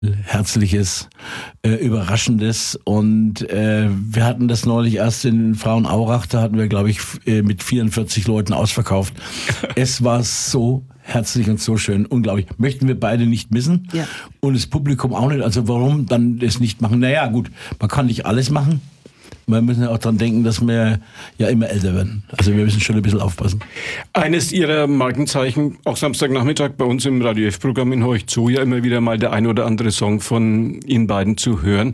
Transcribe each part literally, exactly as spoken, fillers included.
Herzliches, äh, Überraschendes. Und äh, wir hatten das neulich erst in Frauenaurach, da hatten wir, glaube ich, f- äh, mit vierundvierzig Leuten ausverkauft. Es war so herzlich und so schön, unglaublich. Möchten wir beide nicht missen Ja. und das Publikum auch nicht. Also warum dann das nicht machen? Naja, gut, man kann nicht alles machen. Wir müssen ja auch dran denken, dass wir ja immer älter werden. Also wir müssen schon ein bisschen aufpassen. Eines Ihrer Markenzeichen, auch Samstagnachmittag bei uns im Radio F-Programm in Horch zu, ja immer wieder mal der ein oder andere Song von Ihnen beiden zu hören,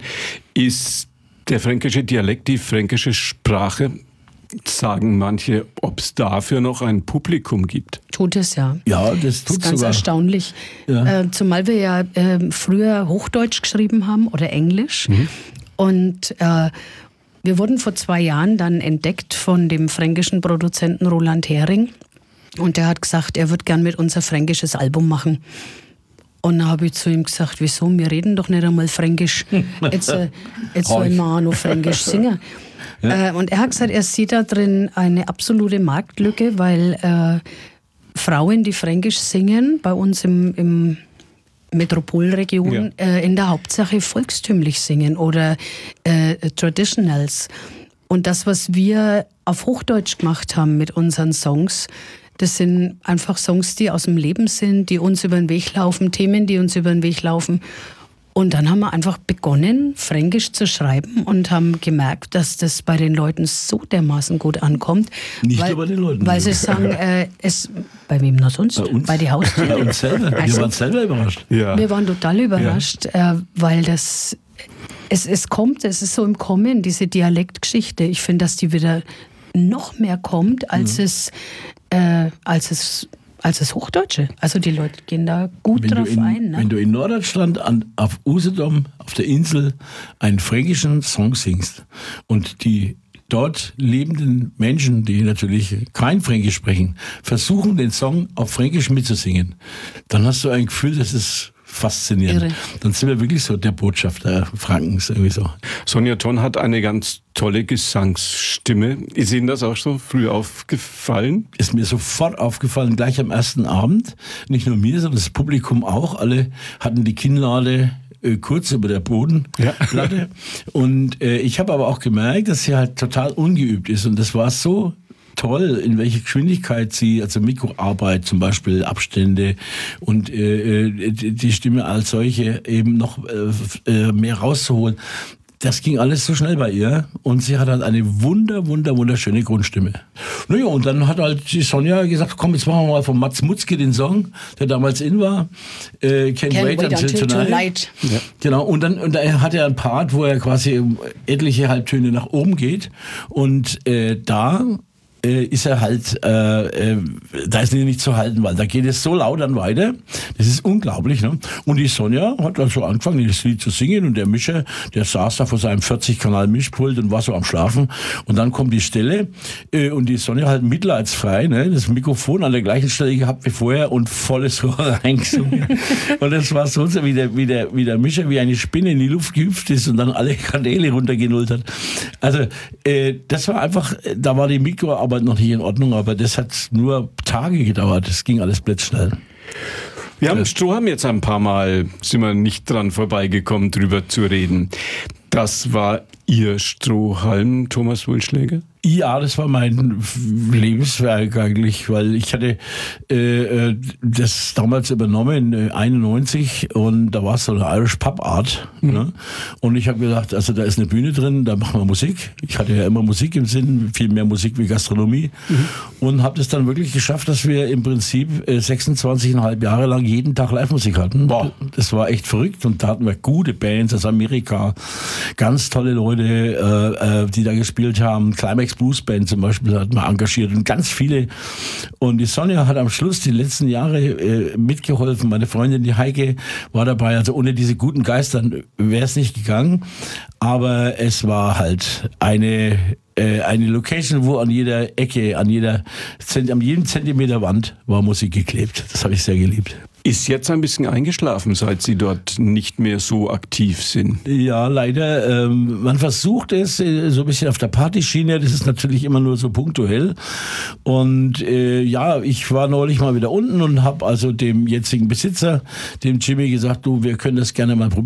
ist der fränkische Dialekt, die fränkische Sprache. Sagen manche, ob es dafür noch ein Publikum gibt. Tut es ja. Ja, das Das ist tut ganz sogar. erstaunlich. Ja. Äh, zumal wir ja äh, früher Hochdeutsch geschrieben haben oder Englisch. Mhm. Und äh, wir wurden vor zwei Jahren dann entdeckt von dem fränkischen Produzenten Roland Hering. Und der hat gesagt, er würde gern mit uns ein fränkisches Album machen. Und dann habe ich zu ihm gesagt, wieso, wir reden doch nicht einmal Fränkisch. Jetzt, äh, jetzt soll man auch noch Fränkisch singen. Ja. Äh, und er hat gesagt, er sieht da drin eine absolute Marktlücke, weil äh, Frauen, die Fränkisch singen, bei uns im, im Metropolregion Ja. äh, in der Hauptsache volkstümlich singen oder äh, Traditionals. Und das, was wir auf Hochdeutsch gemacht haben mit unseren Songs, das sind einfach Songs, die aus dem Leben sind, die uns über den Weg laufen, Themen, die uns über den Weg laufen. Und dann haben wir einfach begonnen, Fränkisch zu schreiben und haben gemerkt, dass das bei den Leuten so dermaßen gut ankommt. Nicht weil, nur bei den Leuten. Weil sie sagen, äh, es, bei wem noch sonst? Bei uns? Bei den Haustieren. Bei uns selber. Wir Also- waren selber überrascht. Ja. Wir waren total überrascht, äh, weil das, es, es kommt, es ist so im Kommen, diese Dialektgeschichte. Ich finde, dass die wieder noch mehr kommt, als, mhm. es, äh, als, es, als es Hochdeutsche. Also die Leute gehen da gut Wenn du, drauf in, ein. Ne? wenn du in Norddeutschland an, auf Usedom, auf der Insel, einen fränkischen Song singst und die dort lebenden Menschen, die natürlich kein Fränkisch sprechen, versuchen, den Song auf Fränkisch mitzusingen, dann hast du ein Gefühl, das ist faszinierend. Irre. Dann sind wir wirklich so der Botschafter Frankens, irgendwie so. Sonja Thon hat eine ganz tolle Gesangsstimme. Ist Ihnen das auch so früh aufgefallen? Ist mir sofort aufgefallen, gleich am ersten Abend. Nicht nur mir, sondern das Publikum auch. Alle hatten die Kinnlade äh, kurz über der Bodenplatte. Ja. Und äh, ich habe aber auch gemerkt, dass sie halt total ungeübt ist. Und das war so toll, in welcher Geschwindigkeit sie, also Mikroarbeit zum Beispiel, Abstände und äh, die Stimme als solche eben noch äh, mehr rauszuholen. Das ging alles so schnell bei ihr und sie hat halt eine wunder, wunder, wunderschöne Grundstimme. Naja, und dann hat halt die Sonja gesagt, komm, jetzt machen wir mal von Mats Mutzke den Song, der damals in war, äh, Can't, Can't Wait, wait Until, until Tonight. tonight. Ja. Genau, und dann und da hat er einen Part, wo er quasi etliche Halbtöne nach oben geht und äh, da ist er halt, äh, äh, da ist er nicht zu halten, weil da geht es so laut dann weiter. Das ist unglaublich, ne? Und die Sonja hat also angefangen, das Lied zu singen und der Mischer, der saß da vor seinem vierzig-Kanal-Mischpult und war so am Schlafen. Und dann kommt die Stelle äh, und die Sonja halt mitleidsfrei, ne? Das Mikrofon an der gleichen Stelle gehabt wie vorher und volles Rohr reingesungen. Und das war so, wie der, wie der, wie der Mischer wie eine Spinne in die Luft gehüpft ist und dann alle Kanäle runtergenullt hat. Also, äh, das war einfach, da war die Mikroarbeit noch nicht in Ordnung, aber das hat nur Tage gedauert. Das ging alles blitzschnell. Wir haben Strohhalm jetzt ein paar Mal, sind wir nicht dran vorbeigekommen, drüber zu reden. Das war Ihr Strohhalm, Thomas Wohlschläger? Ja, das war mein Lebenswerk eigentlich, weil ich hatte äh, das damals übernommen in einundneunzig und da war es so eine Irish Pub Art. Mhm. Ne? Und ich habe gedacht, also da ist eine Bühne drin, da machen wir Musik. Ich hatte ja immer Musik im Sinn, viel mehr Musik wie Gastronomie. Mhm. Und habe das dann wirklich geschafft, dass wir im Prinzip äh, sechsundzwanzig Komma fünf Jahre lang jeden Tag Live-Musik hatten. Wow. Das war echt verrückt und da hatten wir gute Bands aus Amerika, ganz tolle Leute, äh, äh, die da gespielt haben. Climax Blues Band zum Beispiel hat man engagiert und ganz viele. Und die Sonja hat am Schluss die letzten Jahre äh, mitgeholfen. Meine Freundin, die Heike, war dabei. Also ohne diese guten Geister wäre es nicht gegangen. Aber es war halt eine, äh, eine Location, wo an jeder Ecke, an jeder, an jedem Zentimeter Wand war Musik geklebt. Das habe ich sehr geliebt. Ist jetzt ein bisschen eingeschlafen, seit Sie dort nicht mehr so aktiv sind. Ja, leider. Ähm, man versucht es äh, so ein bisschen auf der Partyschiene. Das ist natürlich immer nur so punktuell. Und äh, ja, ich war neulich mal wieder unten und habe also dem jetzigen Besitzer, dem Jimmy, gesagt, du, wir können das gerne mal probieren.